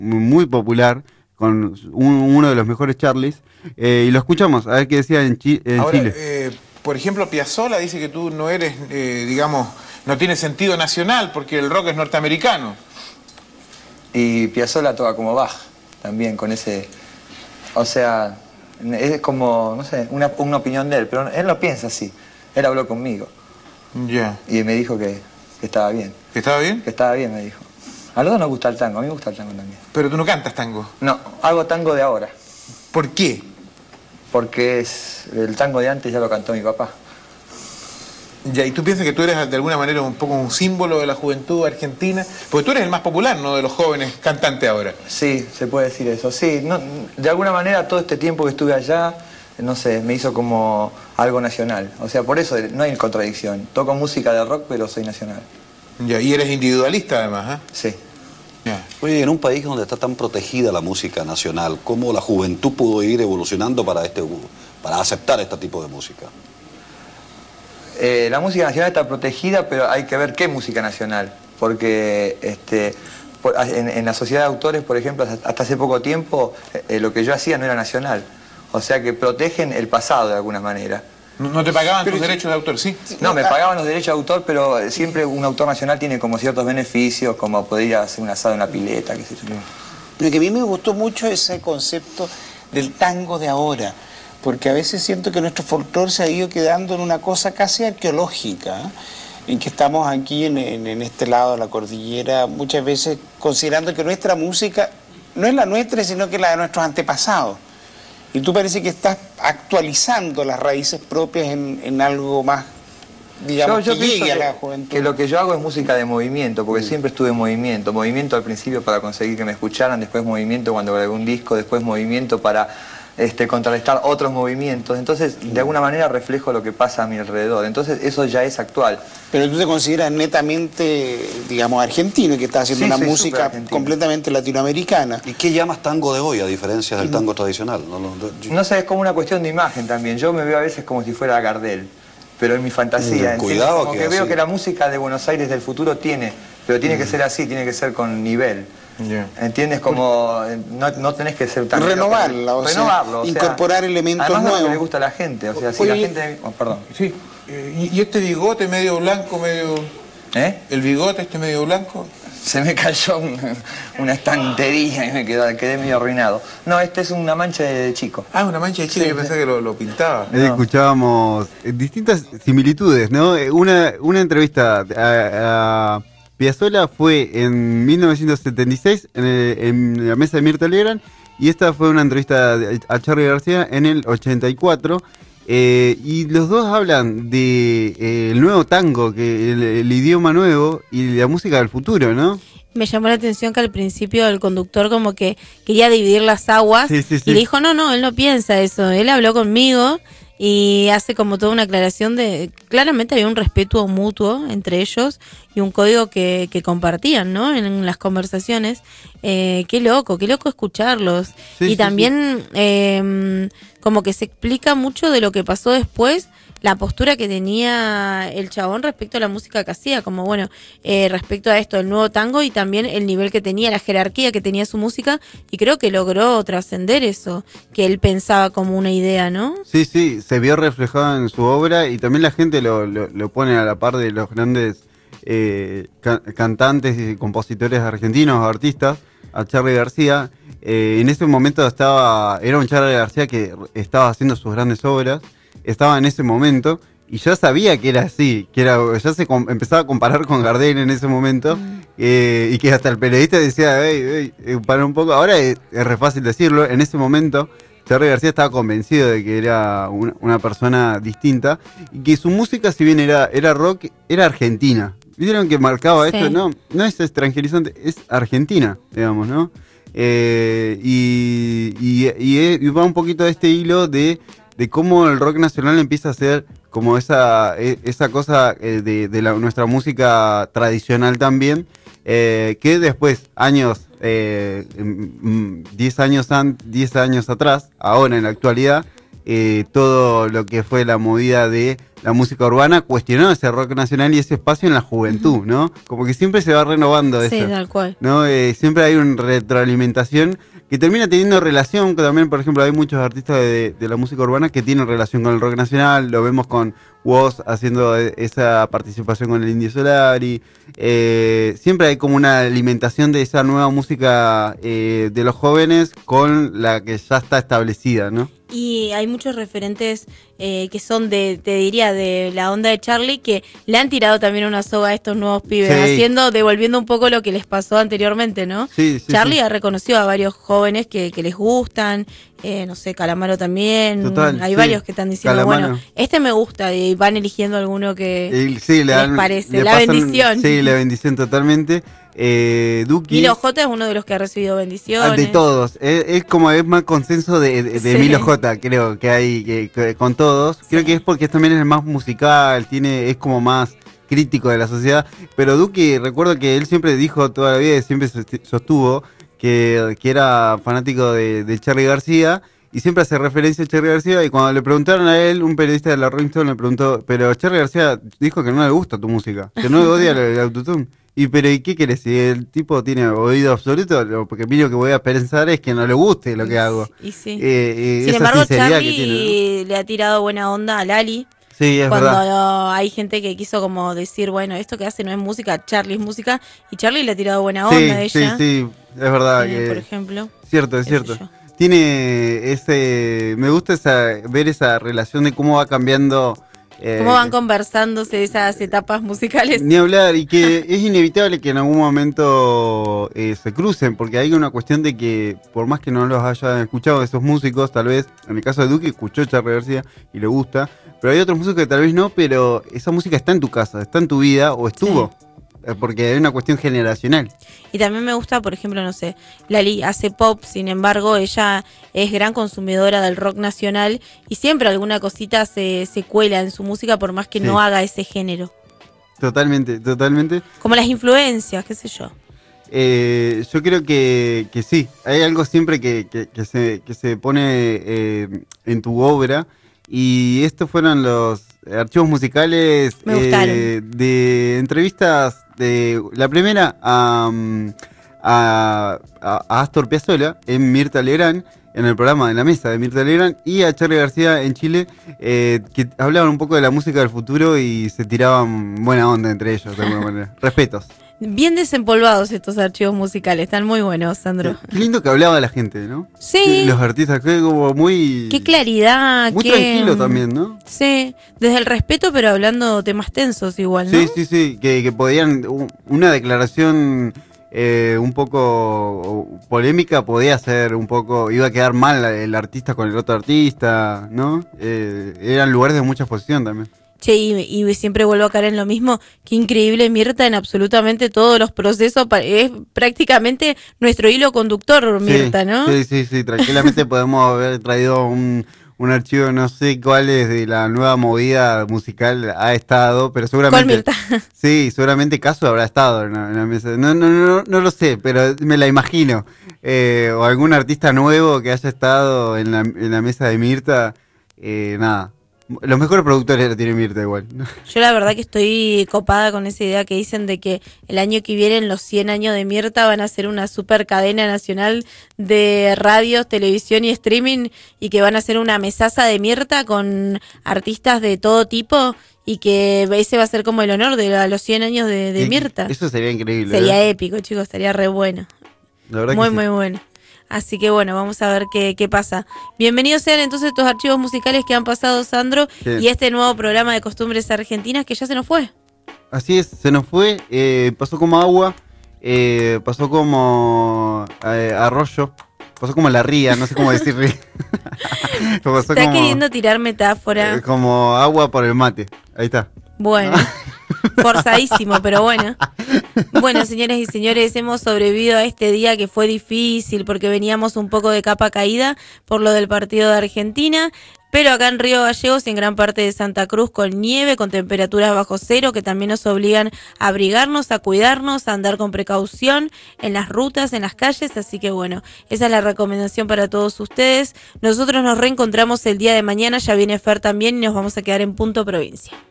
muy popular, con uno de los mejores Charlies, y lo escuchamos, a ver qué decía en Ahora, Chile. Por ejemplo, Piazzolla dice que tú no eres, digamos, no tiene sentido nacional porque el rock es norteamericano. Y Piazzolla toca como Bach, también con ese... O sea, es como, no sé, una opinión de él, pero él no piensa así. Él habló conmigo. Ya. Y me dijo que estaba bien. ¿Que estaba bien? Que estaba bien, me dijo. A los dos nos gusta el tango, a mí me gusta el tango también. Pero tú no cantas tango. No, hago tango de ahora. ¿Por qué? Porque el tango de antes ya lo cantó mi papá. Ya, ¿y tú piensas que tú eres de alguna manera un poco un símbolo de la juventud argentina? Porque tú eres el más popular, ¿no?, de los jóvenes cantantes ahora. Sí, se puede decir eso. Sí, no, de alguna manera todo este tiempo que estuve allá, no sé, me hizo como algo nacional. O sea, por eso no hay contradicción. Toco música de rock, pero soy nacional. Ya, y eres individualista además, ¿eh? Sí. Ya. Oye, en un país donde está tan protegida la música nacional, ¿cómo la juventud pudo ir evolucionando para aceptar este tipo de música? La música nacional está protegida, pero hay que ver qué música nacional. Porque en la sociedad de autores, por ejemplo, hasta hace poco tiempo, lo que yo hacía no era nacional. O sea que protegen el pasado de alguna manera. ¿No te pagaban tus derechos de autor, sí? No, me pagaban los derechos de autor, pero siempre un autor nacional tiene como ciertos beneficios, como poder ir a hacer un asado en la pileta, qué sé yo. Pero que a mí me gustó mucho ese concepto del tango de ahora, porque a veces siento que nuestro folclore se ha ido quedando en una cosa casi arqueológica, ¿eh? En que estamos aquí en este lado de la cordillera, muchas veces considerando que nuestra música no es la nuestra, sino que la de nuestros antepasados. Y tú parece que estás actualizando las raíces propias en algo más, digamos, yo que llegue a la pienso juventud. que lo que yo hago es música de movimiento, porque siempre estuve en movimiento. Movimiento al principio para conseguir que me escucharan, después movimiento cuando grabé un disco, después movimiento para contrarrestar otros movimientos. Entonces, de alguna manera reflejo lo que pasa a mi alrededor. Entonces, eso ya es actual. Pero tú te consideras netamente, digamos, argentino, que estás haciendo Sí, una soy música completamente latinoamericana. ¿Y qué llamas tango de hoy, a diferencia del tango tradicional? No sé, es como una cuestión de imagen también. Yo me veo a veces como si fuera Gardel, pero en mi fantasía. Cuidado, como que veo que la música de Buenos Aires del futuro tiene que ser así, tiene que ser con nivel. Yeah. ¿Entiendes? Como no tenés que ser tan... Renovarla, o sea, incorporar elementos además nuevos. Además que le gusta a la gente, o sea, si Oye, la gente... Oh, perdón. Sí. ¿Y este bigote medio blanco, medio... ¿El bigote este medio blanco? Se me cayó una estantería y quedé medio arruinado. No, este es una mancha de chico. Ah, una mancha de chico, yo pensé que lo pintaba. Escuchábamos distintas similitudes, ¿no? Una entrevista a Piazzolla fue en 1976 en la mesa de Mirta Legrand, y esta fue una entrevista a Charly García en el 84. Y los dos hablan de el nuevo tango, que el idioma nuevo y la música del futuro, ¿no? Me llamó la atención que al principio el conductor como que quería dividir las aguas, sí. Y le dijo, no, él no piensa eso, él habló conmigo y hace como toda una aclaración de, claramente había un respeto mutuo entre ellos y un código que compartían, ¿no?, en las conversaciones. Qué loco escucharlos. Y también como que se explica mucho de lo que pasó después, la postura que tenía el chabón respecto a la música que hacía, como bueno, respecto a esto, el nuevo tango, y también el nivel que tenía, la jerarquía que tenía su música, y creo que logró trascender eso, que él pensaba como una idea, ¿no? Sí, se vio reflejado en su obra, y también la gente lo pone a la par de los grandes cantantes y compositores argentinos, artistas, a Charly García. En ese momento era un Charly García que estaba haciendo sus grandes obras, estaba en ese momento y ya sabía que era así, ya se empezaba a comparar con Gardel en ese momento, y que hasta el periodista decía, para un poco, ahora es re fácil decirlo, en ese momento Charly García estaba convencido de que era una persona distinta, y que su música, si bien era rock, era argentina. ¿Vieron que marcaba esto? No es extranjerizante, es argentina, digamos, ¿no? Y va un poquito de este hilo de cómo el rock nacional empieza a ser como esa cosa de nuestra música tradicional también, que después, 10 años atrás, ahora en la actualidad, todo lo que fue la movida de la música urbana, cuestionó ese rock nacional y ese espacio en la juventud, ¿no? Como que siempre se va renovando eso. Sí, tal cual. ¿No? Siempre hay una retroalimentación que termina teniendo relación, que también, por ejemplo, hay muchos artistas de la música urbana que tienen relación con el rock nacional, lo vemos con Woz haciendo esa participación con el Indio Solari, siempre hay como una alimentación de esa nueva música de los jóvenes con la que ya está establecida, ¿no? Y hay muchos referentes que son te diría, de la onda de Charlie, que le han tirado también una soga a estos nuevos pibes, Sí. devolviendo un poco lo que les pasó anteriormente, ¿no? Sí, sí, Charlie sí. ha reconocido a varios jóvenes que les gustan, no sé, Calamaro también, Total, hay sí. varios que están diciendo, Calamaro. bueno, este me gusta, y van eligiendo alguno que Sí, le les dan, parece, le la pasan- bendición. Sí, la bendición totalmente. Duki. Milo J es uno de los que ha recibido bendiciones. De todos, es como es más consenso de Sí. Milo J, creo que hay que con todos. Creo que es porque también es el más musical, es como más crítico de la sociedad. Pero Duki, recuerdo que él siempre dijo toda la vida, y siempre sostuvo que era fanático de Charly García. Y siempre hace referencia a Charly García. Y cuando le preguntaron a él, un periodista de la Rolling Stone le preguntó, pero Charly García dijo que no le gusta tu música, que no le odia el autotune. ¿Y qué querés? Si el tipo tiene oído absoluto, porque mínimo que voy a pensar es que no le guste lo que hago. Y sí. Sin Sin embargo, Charly le ha tirado buena onda a Lali. Sí, es Cuando verdad. hay gente que quiso como decir, bueno, esto que hace no es música, Charly es música, y Charly le ha tirado buena Sí, onda a sí, ella. sí, es verdad. Por ejemplo. Cierto, es qué sé cierto. yo. Tiene me gusta ver esa relación de cómo va cambiando. ¿Cómo van conversándose esas etapas musicales? Ni hablar, y que es inevitable que en algún momento se crucen, porque hay una cuestión de que, por más que no los hayan escuchado esos músicos, tal vez, en el caso de Duque, escuchó Charly García y le gusta, pero hay otros músicos que tal vez no, pero esa música está en tu casa, está en tu vida, o estuvo, porque hay una cuestión generacional. Y también me gusta, por ejemplo, no sé, Lali hace pop, sin embargo, ella es gran consumidora del rock nacional y siempre alguna cosita se cuela en su música por más que Sí. no haga ese género. Totalmente, totalmente. Como las influencias, qué sé yo. Yo creo que sí, hay algo siempre que se pone en tu obra, y estos fueron los archivos musicales Me gustaron. de entrevistas, de la primera a Astor Piazzolla en Mirta Legrand, en el programa de La Mesa de Mirta Legrand, y a Charly García en Chile, que hablaban un poco de la música del futuro y se tiraban buena onda entre ellos de alguna manera. Respetos. Bien desempolvados estos archivos musicales, están muy buenos, Sandro. Qué lindo que hablaba la gente, ¿no? Sí. Los artistas, que como muy... Qué claridad, Muy qué... tranquilo también, ¿no? Sí, desde el respeto, pero hablando temas tensos igual, ¿no? Sí, sí, sí, que podían... Una declaración un poco polémica podía ser un poco... Iba a quedar mal el artista con el otro artista, ¿no? Eran lugares de mucha exposición también. Che, y siempre vuelvo a caer en lo mismo. Qué increíble Mirta en absolutamente todos los procesos. Es prácticamente nuestro hilo conductor, Mirta, Sí, ¿no? Sí, sí, sí, tranquilamente podemos haber traído un archivo, no sé cuál es, de la nueva movida musical ha estado, pero seguramente... Con Mirta. Sí, seguramente Casu habrá estado en la mesa. No lo sé, pero me la imagino. O algún artista nuevo que haya estado en la mesa de Mirta, nada. Los mejores productores la tiene Mirta igual. Yo la verdad que estoy copada con esa idea que dicen de que el año que viene, en los 100 años de Mirta, van a ser una super cadena nacional de radios, televisión y streaming, y que van a hacer una mesaza de Mirta con artistas de todo tipo, y que ese va a ser como el honor de los 100 años de Mirta. Eso sería increíble. Sería épico, chicos, estaría re bueno. La verdad Muy, que sí. muy bueno. Así que bueno, vamos a ver qué pasa. Bienvenidos sean entonces estos archivos musicales que han pasado, Sandro, Sí. y este nuevo programa de costumbres argentinas que ya se nos fue. Así es, se nos fue, pasó como agua, pasó como arroyo, pasó como la ría, no sé cómo decir ría. Pasó Está como, queriendo tirar metáfora. como agua por el mate, ahí está. Bueno, forzadísimo, pero bueno. Bueno, señoras y señores, hemos sobrevivido a este día que fue difícil porque veníamos un poco de capa caída por lo del partido de Argentina. Pero acá en Río Gallegos y en gran parte de Santa Cruz con nieve, con temperaturas bajo cero que también nos obligan a abrigarnos, a cuidarnos, a andar con precaución en las rutas, en las calles. Así que bueno, esa es la recomendación para todos ustedes. Nosotros nos reencontramos el día de mañana, ya viene Fer también y nos vamos a quedar en Punto Provincia.